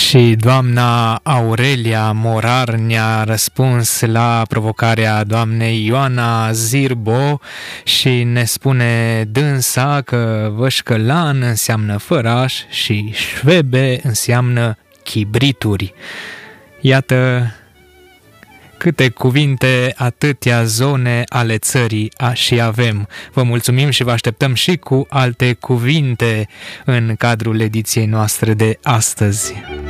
Și doamna Aurelia Morar ne-a răspuns la provocarea doamnei Ioana Zirbo și ne spune dânsa că vășcălan înseamnă făraș și șvebe înseamnă chibrituri. Iată câte cuvinte, atâtea zone ale țării și avem. Vă mulțumim și vă așteptăm și cu alte cuvinte în cadrul ediției noastre de astăzi.